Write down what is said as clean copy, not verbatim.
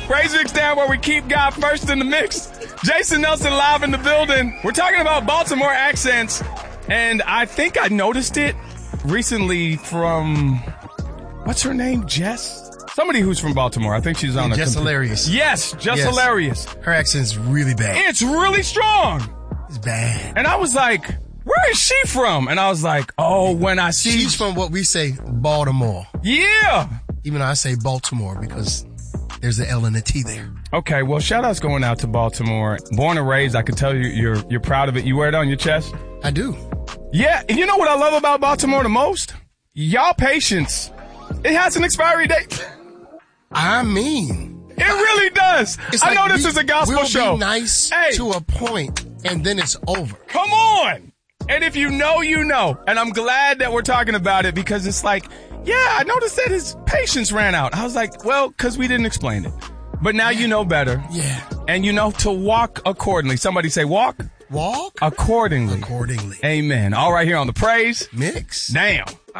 Praise Mix Down, where we keep God first in the mix. Jason Nelson live in the building. We're talking about Baltimore accents, and I think I noticed it recently from, what's her name, Jess? Somebody who's from Baltimore. I think she's on Jess Hilarious. Yes, Jess Hilarious. Her accent's really bad. It's really strong. It's bad. And I was like, where is she from? And I was like, oh, when I see... She's from what we say, Baltimore. Yeah. Even though I say Baltimore because there's an L and a T there. Okay, well, shout-outs going out to Baltimore. Born and raised, I can tell you're proud of it. You wear it on your chest? I do. Yeah, and you know what I love about Baltimore the most? Y'all patience. It has an expiry date. I mean, it really does. I know this is a gospel show. We'll be nice to a point, and then it's over. Come on. And if you know, you know. And I'm glad that we're talking about it because it's like, yeah, I noticed that his patience ran out. I was like, well, because we didn't explain it. But now you know better. Yeah. And you know to walk accordingly. Somebody say walk. Walk? Accordingly. Accordingly. Amen. All right, here on the Praise Mix. Damn.